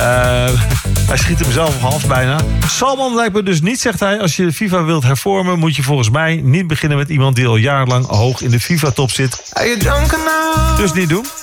Hij schiet hem zelf af bijna. Salman lijkt me dus niet, zegt hij. Als je de FIFA wilt hervormen, moet je volgens mij niet beginnen met iemand die al jarenlang hoog in de FIFA-top zit. Dus niet doen.